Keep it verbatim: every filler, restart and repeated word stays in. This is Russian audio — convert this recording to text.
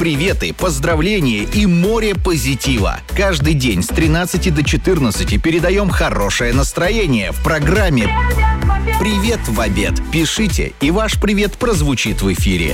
приветы, поздравления и море позитива. Каждый день с тринадцати до четырнадцати передаем хорошее настроение в программе «Привет в обед». Пишите, и ваш привет прозвучит в эфире.